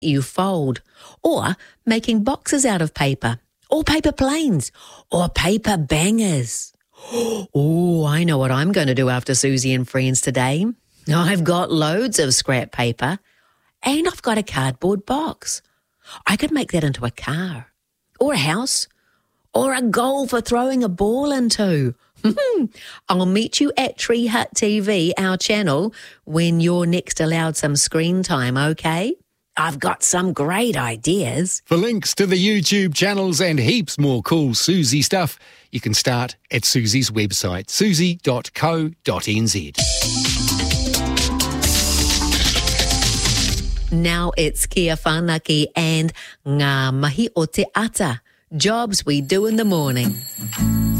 you fold, or making boxes out of paper, or paper planes, or paper bangers. Oh, I know what I'm going to do after Susie and Friends today. I've got loads of scrap paper, and I've got a cardboard box. I could make that into a car, or a house, or a goal for throwing a ball into. I'll meet you at Tree Hut TV, our channel, when you're next allowed some screen time, okay? I've got some great ideas. For links to the YouTube channels and heaps more cool Susie stuff, you can start at Susie's website, susie.co.nz. Now it's Kia Whanaki and Ngā Mahi o Te Ata, jobs we do in the morning.